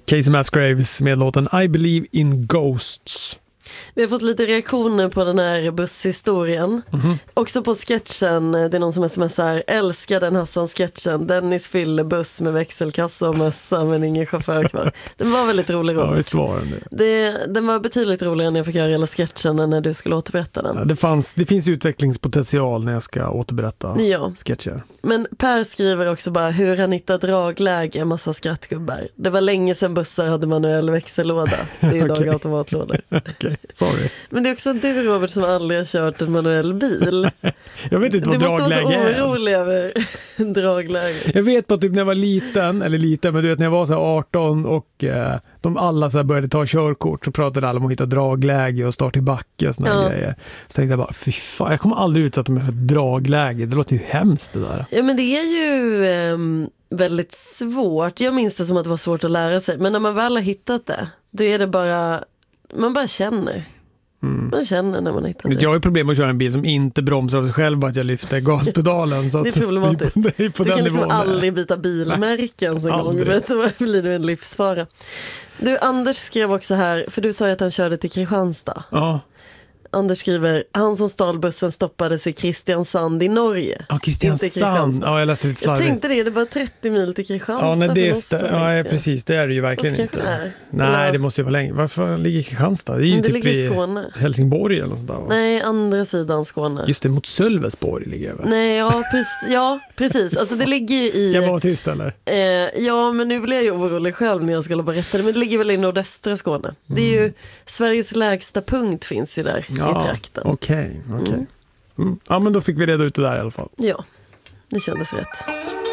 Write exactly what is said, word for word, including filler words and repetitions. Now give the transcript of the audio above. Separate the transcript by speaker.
Speaker 1: Casey Musgraves med låten I Believe in Ghosts.
Speaker 2: Vi har fått lite reaktioner på den här busshistorien. Mm-hmm. Också på sketchen, det är någon som smsar, älskar den Hassan-sketchen. Dennis fyller buss med växelkassa och mössa men ingen chaufför kvar. Den var väldigt rolig.
Speaker 1: Ja, visst var den det.
Speaker 2: det. Den var betydligt roligare när jag fick göra hela sketchen än när du skulle återberätta den.
Speaker 1: Ja, det, fanns, det finns utvecklingspotential när jag ska återberätta
Speaker 2: ja.
Speaker 1: sketcher.
Speaker 2: Men Per skriver också bara hur han hittar dragläge en massa skrattgubbar. Det var länge sedan bussar hade manuell växellåda. Det är idag okay. automatlådor.
Speaker 1: Okay. Sorry.
Speaker 2: Men det är också du, Robert, som aldrig har kört en manuell bil.
Speaker 1: Jag vet inte vad
Speaker 2: du
Speaker 1: dragläge är.
Speaker 2: Du måste vara så orolig över dragläge.
Speaker 1: Jag vet på typ när jag var liten, eller liten, men du vet när jag var så här arton och eh, de alla så här började ta körkort så pratade alla om att hitta dragläge och start i backe och såna ja. grejer. Så tänkte jag bara, fy fan, jag kommer aldrig utsätta mig för dragläge. Det låter ju hemskt det där. Ja, men det är ju eh, väldigt svårt. Jag minns det som att det var svårt att lära sig. Men när man väl har hittat det, då är det bara... Man bara känner. Mm. Man känner när man har hittat det. Jag har ju problem att köra en bil som inte bromsar av sig själv bara att jag lyfter gaspedalen. Så
Speaker 2: det är problematiskt.
Speaker 1: Det är på
Speaker 2: du
Speaker 1: den
Speaker 2: kan liksom
Speaker 1: nivån.
Speaker 2: aldrig byta bilmärken så gång. Vet du, vad blir det en livsfara. Du, Anders skrev också här, för du sa ju att han körde till Kristianstad.
Speaker 1: Ja.
Speaker 2: Anders skriver, han som stal bussen stoppades i Kristiansand i Norge.
Speaker 1: Ja, Kristiansand. Ja, jag läste lite slarvigt.
Speaker 2: Jag tänkte det, det var trettio mil till Kristianstad.
Speaker 1: Ja, nej, det är st- ja, precis, det är det ju verkligen inte.
Speaker 2: Är.
Speaker 1: Nej,
Speaker 2: eller?
Speaker 1: Det måste ju vara längre. Varför ligger Kristianstad? Det är ju
Speaker 2: det
Speaker 1: typ
Speaker 2: ligger i Skåne.
Speaker 1: Helsingborg eller sånt där, va?
Speaker 2: Nej, andra sidan Skåne.
Speaker 1: Just det, mot Sölvesborg ligger det.
Speaker 2: Nej, ja, precis. Ja, precis. Alltså det ligger i...
Speaker 1: Jag var tyst, eller?
Speaker 2: Eh, ja, men nu blir jag ju orolig själv när jag skulle berätta det. Men det ligger väl i nordöstra Skåne. Mm. Det är ju Sveriges lägsta punkt finns ju där ja, i trakten.
Speaker 1: Okej, okej. Okay. Mm. Mm. Ja, men då fick vi reda ut det där i alla fall.
Speaker 2: Ja, det kändes rätt.